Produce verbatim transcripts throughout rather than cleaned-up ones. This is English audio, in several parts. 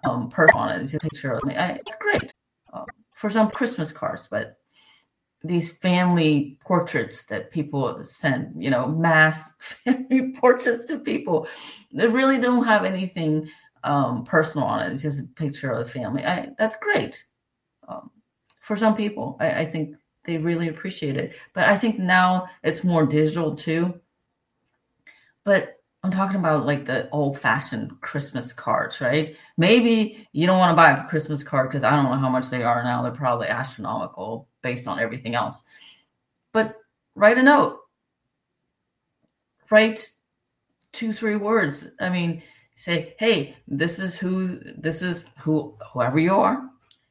um, person on it. It's a picture of me. I, it's great um, for some Christmas cards, but these family portraits that people send, you know, mass family portraits to people, they really don't have anything um, personal on it. It's just a picture of the family. I, that's great. Um, for some people, I, I think they really appreciate it. But I think now it's more digital too. But I'm talking about like the old-fashioned Christmas cards, right? Maybe you don't want to buy a Christmas card because I don't know how much they are now. They're probably astronomical based on everything else. But write a note. Write two, three words. I mean, say, hey, this is who, this is who, whoever you are.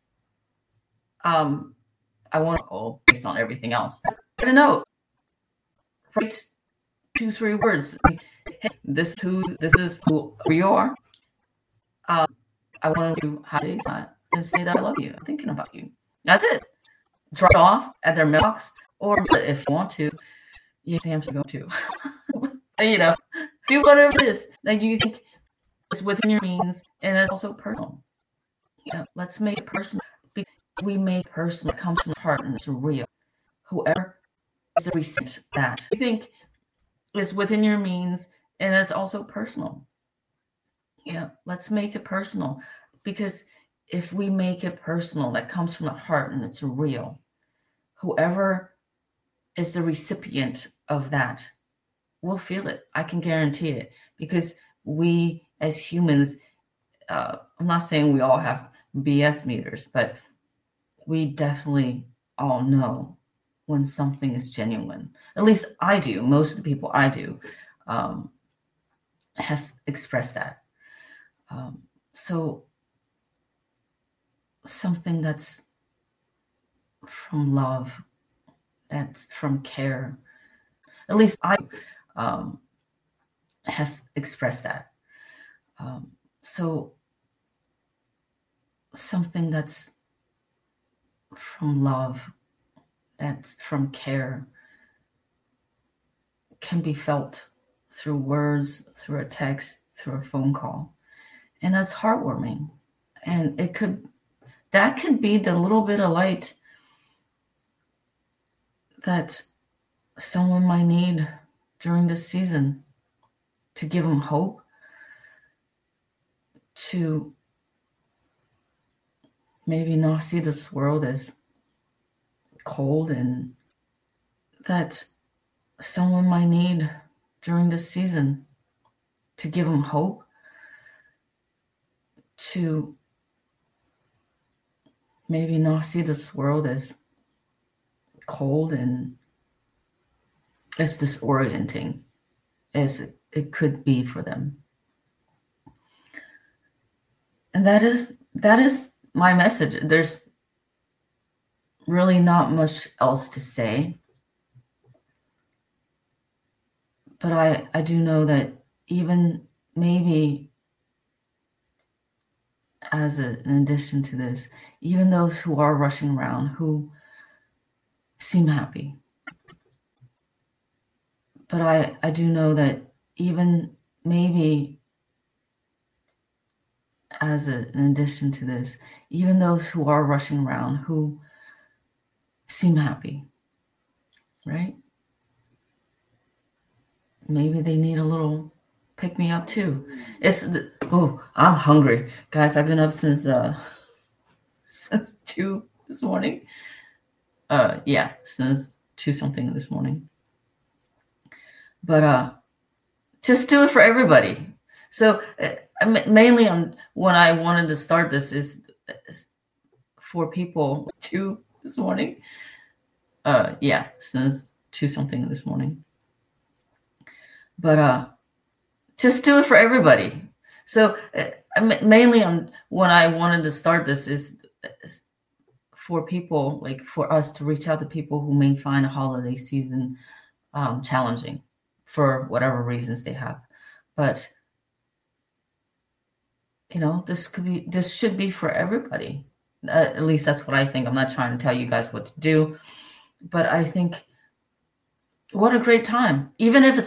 Um, I want to go based on everything else. Write a note. Write two, three words. Hey, this who this is who you are. Um, I want to how to and say that I love you. I'm thinking about you. That's it. Drop it off at their mailbox, or if you want to, you have to go to. You know, do whatever it is that you think is within your means, and it's also personal. You know, let's make it personal. Because we make it personal. It comes from the heart and it's real. Whoever is the receipt that you think is within your means. And it's also personal. Yeah, let's make it personal. Because if we make it personal, that comes from the heart and it's real. Whoever is the recipient of that will feel it. I can guarantee it. Because we as humans, uh, I'm not saying we all have B S meters, but we definitely all know when something is genuine. At least I do. Most of the people I do. Um, have expressed that. Um, so something that's from love, that's from care, at least I um, have expressed that. Um, so something that's from love, that's from care, can be felt through words, through a text, through a phone call. And that's heartwarming. And it could, that could be the little bit of light that someone might need during this season to give them hope, to maybe not see this world as cold, and that someone might need during this season to give them hope, to maybe not see this world as cold and as disorienting as it, it could be for them. And that is that is my message. There's really not much else to say. But I, I do know that even maybe as a, in addition to this, even those who are rushing around, who seem happy. But I, I do know that even maybe as a, in addition to this, even those who are rushing around, who seem happy, right? Maybe they need a little pick me up too. It's the, oh, I'm hungry, guys. I've been up since uh since two this morning. Uh, yeah, since two something this morning. But uh, just do it for everybody. So uh, mainly, on when I wanted to start this is, is for people two this morning. Uh, yeah, since two something this morning. But uh, just do it for everybody. So uh, mainly on when I wanted to start this is, is for people, like for us to reach out to people who may find a holiday season um, challenging for whatever reasons they have. But, you know, this could be, this should be for everybody. Uh, at least that's what I think. I'm not trying to tell you guys what to do, but I think what a great time. Even if it's